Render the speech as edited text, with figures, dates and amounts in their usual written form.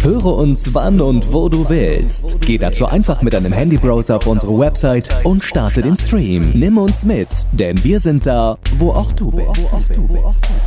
Höre uns wann und wo du willst. Geh dazu einfach mit deinem Handybrowser auf unsere Website und starte den Stream. Nimm uns mit, denn wir sind da, wo auch du bist.